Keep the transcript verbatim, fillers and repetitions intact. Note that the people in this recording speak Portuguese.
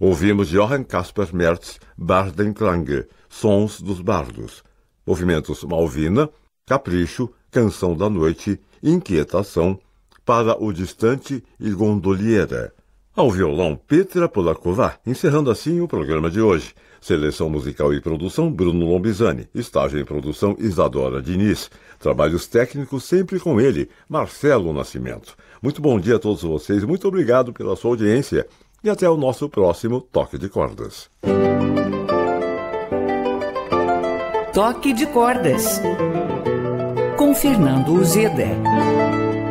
Ouvimos Johann Caspar Merz, Bardenklang, Sons dos Bardos. Movimentos Malvina, Capricho, Canção da Noite, Inquietação, Para o Distante e Gondoliera. Ao violão, Petra Polakova, encerrando assim o programa de hoje. Seleção musical e produção, Bruno Lombizani. Estágio em produção, Isadora Diniz. Trabalhos técnicos sempre com ele, Marcelo Nascimento. Muito bom dia a todos vocês, muito obrigado pela sua audiência e até o nosso próximo Toque de Cordas. Toque de Cordas, com Fernando Uzeda.